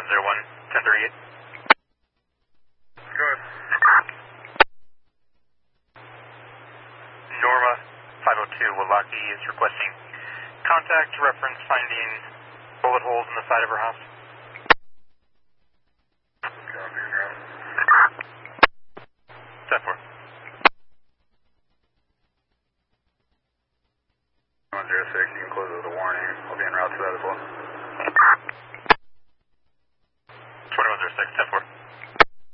1038. Go ahead. Norma 502 Wallaki is requesting contact to reference finding bullet holes in the side of her house. Copy, route. 10-4. 106, you can close it with a warning. I'll be en route to that as well. 2106, 10-4.